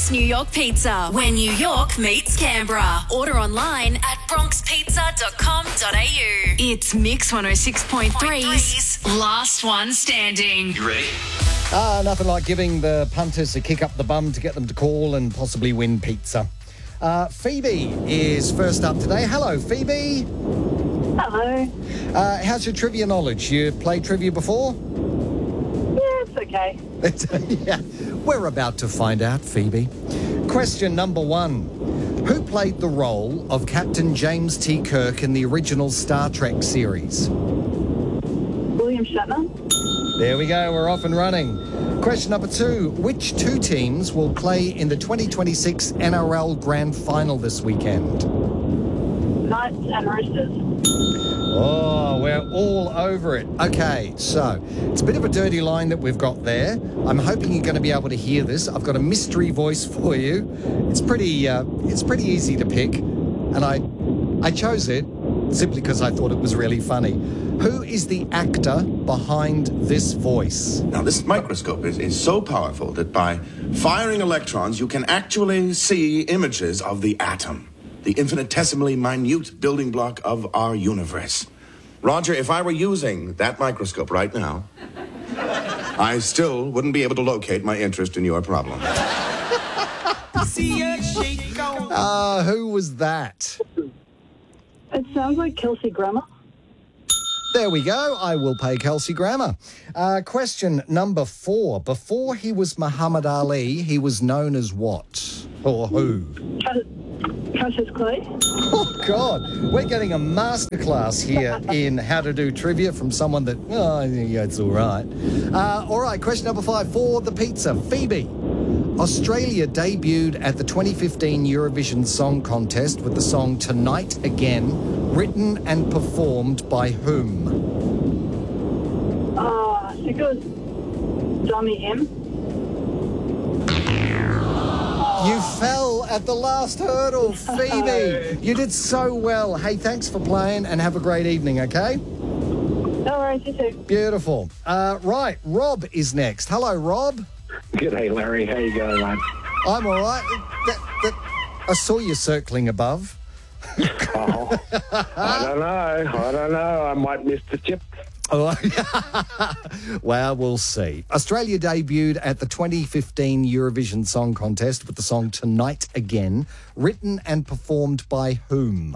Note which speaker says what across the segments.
Speaker 1: Bronx, New York Pizza, where New York meets Canberra. Order online at bronxpizza.com.au. It's Mix 106.3's Last One Standing.
Speaker 2: You ready?
Speaker 3: Nothing like giving the punters a kick up the bum to get them to call and possibly win pizza. Phoebe is first up today. Hello, Phoebe.
Speaker 4: Hello.
Speaker 3: How's your trivia knowledge? You played trivia before?
Speaker 4: Yeah, it's okay.
Speaker 3: Yeah, we're about to find out, Phoebe. Question number 1. Who played the role of Captain James T. Kirk in the original Star Trek series?
Speaker 4: William Shatner.
Speaker 3: There we go, we're off and running. Question number 2. Which two teams will play in the 2026 NRL Grand Final this weekend?
Speaker 4: Knights and Roosters.
Speaker 3: Oh, we're all over it. Okay, so it's a bit of a dirty line that we've got there. I'm hoping you're going to be able to hear this. I've got a mystery voice for you. It's pretty easy to pick, and I chose it simply because I thought it was really funny. Who is the actor behind this voice?
Speaker 5: Now, this microscope is so powerful that by firing electrons, you can actually see images of the atom, the infinitesimally minute building block of our universe. Roger, if I were using that microscope right now, I still wouldn't be able to locate my interest in your problem.
Speaker 3: Who was that?
Speaker 4: It sounds like Kelsey Grammer.
Speaker 3: There we go. I will pay Kelsey Grammer. Question number 4. Before he was Muhammad Ali, he was known as what? Or who?
Speaker 4: Cassius Clay.
Speaker 3: Oh, God. We're getting a masterclass here in how to do trivia from someone that, yeah, it's all right. All right, question number 5 for the pizza. Phoebe. Australia debuted at the 2015 Eurovision Song Contest with the song Tonight Again, written and performed by whom?
Speaker 4: I think it was Dummy M.
Speaker 3: You fell at the last hurdle, Phoebe. You did so well. Hey, thanks for playing and have a great evening, okay?
Speaker 4: No worries, you too.
Speaker 3: Beautiful. Right, Rob is next. Hello, Rob.
Speaker 6: G'day, Larry. How you going, mate?
Speaker 3: I'm all right. I saw you circling above.
Speaker 6: Oh, I don't know. I might miss the tip.
Speaker 3: Oh, well, we'll see. Australia debuted at the 2015 Eurovision Song Contest with the song Tonight Again, written and performed by whom?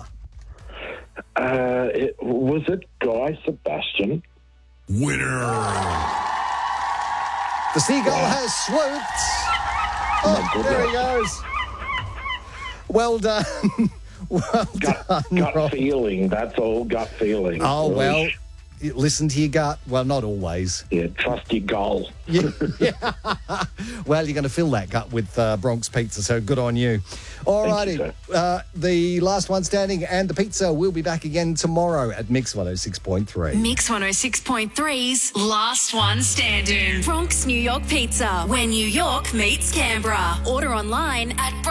Speaker 6: Was it Guy Sebastian?
Speaker 2: Winner.
Speaker 3: The seagull has swooped. Oh, there he goes. Well done. Well done,
Speaker 6: Gut
Speaker 3: Rob.
Speaker 6: feeling, that's all, gut feeling.
Speaker 3: Oh, well, listen to your gut. Well, not always.
Speaker 6: Yeah, trust your goal.
Speaker 3: Yeah. Well, you're going to fill that gut with Bronx Pizza, so good on you. All righty. The last one standing and the pizza will be back again tomorrow at Mix 106.3.
Speaker 1: Mix 106.3's Last One Standing. Bronx, New York Pizza, where New York meets Canberra. Order online at